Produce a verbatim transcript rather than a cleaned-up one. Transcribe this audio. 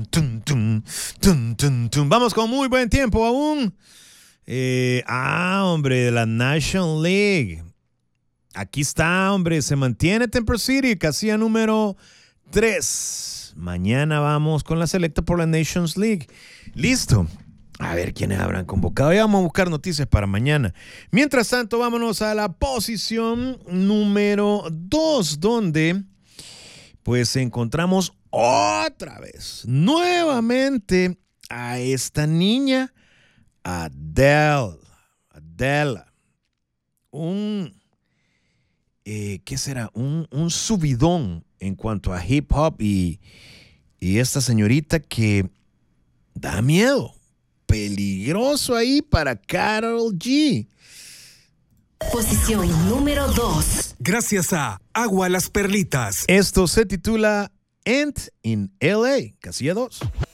tun, tun, tun, tun, tun. Vamos con muy buen tiempo aún. Eh, ah, hombre, de la National League. Aquí está, hombre, se mantiene Temper City, casilla número tres. Mañana vamos con la selecta por la Nations League. Listo. A ver quiénes habrán convocado. Ya vamos a buscar noticias para mañana. Mientras tanto, vámonos a la posición número dos, donde pues encontramos otra vez, nuevamente, a esta niña, Adele. Adele. Un, eh, ¿qué será? Un, un subidón en cuanto a hip hop y, y esta señorita que da miedo. Peligroso ahí para Karol G. Posición número dos. Gracias a Agua Las Perlitas. Esto se titula End in L A, casilla dos.